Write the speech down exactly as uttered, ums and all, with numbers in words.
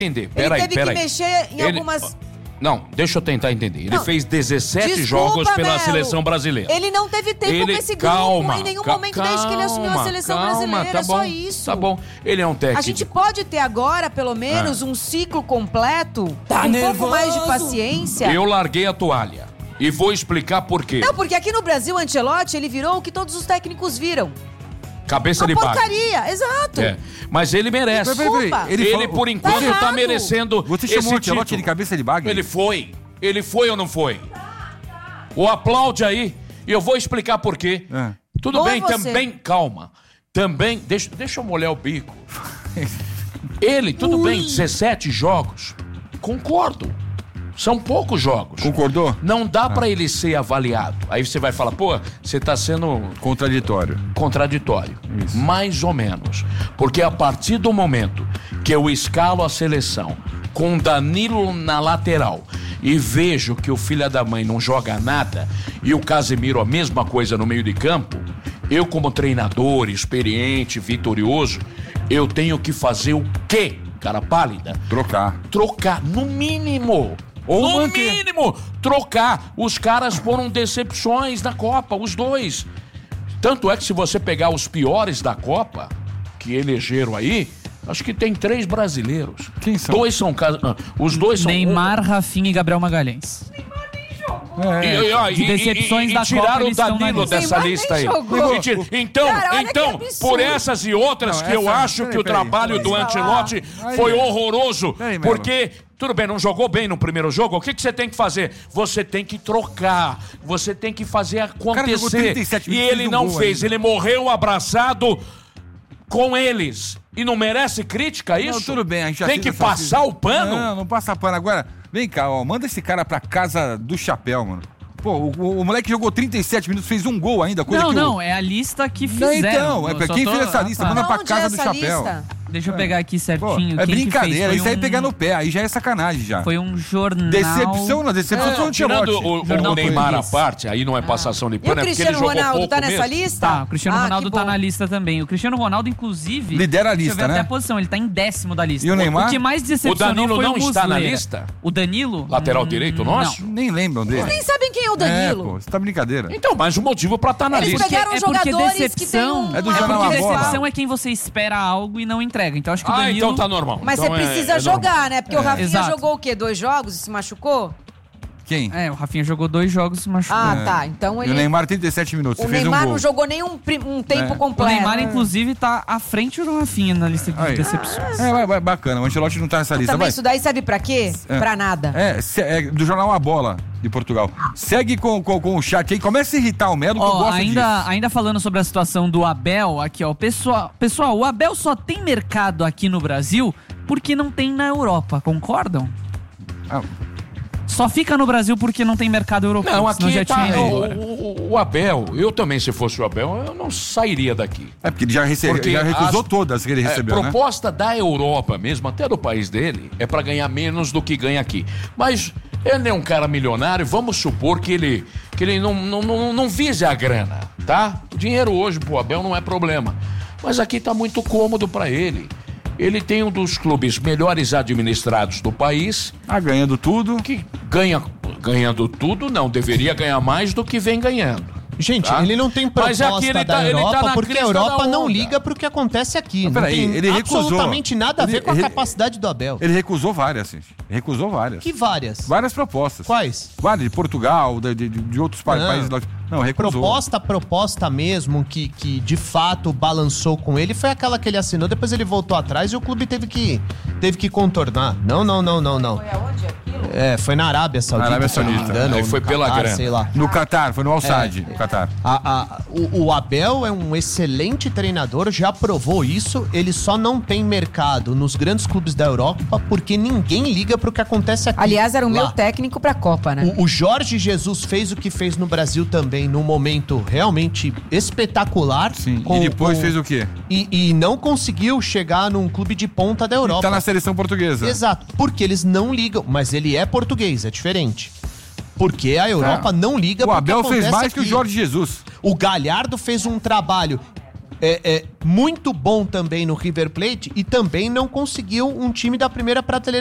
Entender. Ele Peraí, teve peraí. que mexer em Ele... algumas... Não, deixa eu tentar entender. Ele Não. fez dezessete Desculpa, jogos pela Melo. seleção brasileira. Ele não teve tempo Ele... com esse calma, grupo em nenhum ca... momento calma, desde que ele assumiu a seleção calma, brasileira. tá É só bom, isso. Tá bom. Ele é um técnico. A gente pode ter agora, pelo menos, Ah. um ciclo completo, Tá um nervoso. pouco mais de paciência. Eu larguei a toalha. E vou explicar por quê. Não, porque aqui no Brasil, o Ancelotti, ele virou o que todos os técnicos viram. Cabeça Uma de bagre. porcaria, exato. É. Mas ele merece. Peraí, peraí, peraí. Ele, Ele ele falou- por enquanto, Tá tá, errado. merecendo Você esse chamou o Ancelotti título. de cabeça de bagre? Ele foi. Ele foi ou não foi? O aplaude aí e eu vou explicar por quê. É. Tudo Bom, bem, e você? também, calma. Também, deixa, deixa eu molhar o bico. Ele, tudo Ui. bem, dezessete jogos. Concordo. São poucos jogos. Concordou? Não dá pra ele ser avaliado. Aí você vai falar, pô, você tá sendo Contraditório. contraditório. Isso. Mais ou menos. Porque a partir do momento que eu escalo a seleção com Danilo na lateral e vejo que o filho da mãe não joga nada e o Casemiro a mesma coisa no meio de campo, eu como treinador experiente, vitorioso, eu tenho que fazer o quê, cara pálida? Trocar. Trocar, no mínimo. Ou no manter. mínimo, trocar. Os caras foram decepções na Copa, os dois. Tanto é que se você pegar os piores da Copa, que elegeram aí, acho que tem três brasileiros. Quem são? Dois são... ca- ah, Os dois são... Neymar, Rafinha e Gabriel Magalhães. E, e, ó, De e- decepções e, e, da e tiraram Copa, o eles estão na Danilo lista. dessa Neymar nem lista aí. jogou. E tira- Então, Cara, olha que então absurdo. por essas e outras Não, que eu essa- acho peraí, que o peraí, trabalho peraí. do Peraí. Ancelotti Aí, foi Melo. horroroso. Peraí, Melo. Porque, tudo bem, não jogou bem no primeiro jogo. O que, que você tem que fazer? Você tem que trocar. Você tem que fazer cara jogou acontecer. trinta e sete E minutos, ele fez um não gol fez. ainda. Ele morreu abraçado com eles. E não merece crítica isso? Não, tudo bem, a gente já Tem fez que essa- passar o pano? Não, não passa pano. Agora, vem cá, ó, manda esse cara pra casa do chapéu, mano. Pô, o, o- o moleque jogou trinta e sete minutos, fez um gol ainda. Coisa Não, que o- não, é a lista que Não, fizeram. então, é Eu pra só quem tô- fez essa lista, Ah, manda tá. pra Onde casa é do essa chapéu. lista? Deixa eu pegar aqui Pô, certinho. é quem que brincadeira, fez? Foi isso aí é um- pegar no pé, aí já é sacanagem já. Foi um jornal... Decepção, não, decepção foi o Tirando Ancelotti. o, o Jornal Neymar à português. parte, aí não é passação de E o pano, é porque ele Cristiano jogou Ronaldo pouco tá nessa mesmo. lista? Tá, o Cristiano Ah, Ronaldo que tá bom. na lista também. O Cristiano Ronaldo, inclusive... Lidera a deixa lista, eu ver né? até a posição, ele tá em décimo da lista. E o Neymar? O que mais decepcionou O Danilo foi não o está na Muslera. lista? O Danilo? Lateral Hum, direito não. nosso? Nem lembram dele. Nem sabem quem é o É, Danilo. pô, você tá brincadeira. Então, mais um motivo pra estar na Eles lista. pegaram é porque jogadores decepção, que têm um- É do é jornal porque A Bola. decepção é quem você espera algo e não entrega. Então acho que o Ah, Danilo... então tá normal. Mas Então você é- precisa é jogar, normal. né? Porque o Rafinha Exato. jogou o quê? Dois jogos e se machucou? Quem? É, o Rafinha jogou dois jogos e se machucou. Ah, É. tá. Então E ele... o Neymar trinta e sete minutos, O fez Neymar um gol. não jogou nem um, pri- um tempo É. O completo. Neymar, inclusive, tá à frente do Rafinha na lista de Aí. decepções. É, vai, vai, bacana, o Ancelotti não tá nessa lista, Também vai. isso daí serve pra quê? É. Pra nada. É, se- é, do jornal A Bola, de Portugal. Segue com, com, com o chat aí, começa a irritar o Melo, que eu Ó, gosto ainda, disso. ainda falando sobre a situação do Abel, aqui ó, pessoal, pessoal, o Abel só tem mercado aqui no Brasil porque não tem na Europa, concordam? Ah, Só fica no Brasil porque não tem mercado europeu. Não, senão aqui já tá, tinha ido o, embora. o- o Abel, eu também, se fosse o Abel, eu não sairia daqui. é porque ele já, recebe, Porque já recusou as- todas que ele É, recebeu, né? proposta da Europa mesmo, até do país dele, é pra ganhar menos do que ganha aqui. Mas ele é um cara milionário, vamos supor que ele, que ele não, não, não, não vise a grana, tá? O dinheiro hoje pro Abel não é problema. Mas aqui tá muito cômodo pra ele. Ele tem um dos clubes melhores administrados do país, Ah, ganhando tudo. que ganha, ganhando tudo, não, deveria ganhar mais do que vem ganhando. Gente, Tá? ele não tem Mas proposta aqui ele da tá- ele tá Europa na porque a crista Europa da não onda. liga pro que acontece aqui. Mas Não peraí, tem ele recusou. absolutamente nada a ver Ele- com a ele- capacidade do Abel. Ele recusou várias, gente. Recusou várias. Que várias. Várias propostas. Quais? Várias, de Portugal, de, de, de outros pa- Não. países. lá- Não, recusou. Proposta, proposta mesmo, que, que de fato balançou com ele, foi aquela que ele assinou, depois ele voltou atrás e o clube teve que, teve que contornar. Não, não, não, não, não. Foi aonde aquilo? É, foi na Arábia Saudita. Arábia se não me Saudita. engano, Aí ou foi no pela Catar, grana. sei lá. No Catar, foi no Al-Sadd, no Catar. A- a- o, o Abel é um excelente treinador, já provou isso. Ele só não tem mercado nos grandes clubes da Europa porque ninguém liga pro que acontece aqui. Aliás, era o meu Lá. técnico pra Copa, né? O, o Jorge Jesus fez o que fez no Brasil também, num momento realmente espetacular. Sim. com- e depois com- fez o quê? E, e não conseguiu chegar num clube de ponta da Europa. Tá na seleção portuguesa. Exato, porque eles não ligam. Mas ele é português, é diferente. Porque a Europa É. não liga O pro Abel que fez acontece mais que o aqui. Jorge Jesus. O Galhardo fez um trabalho é, é muito bom também no River Plate e também não conseguiu um time da primeira prateleira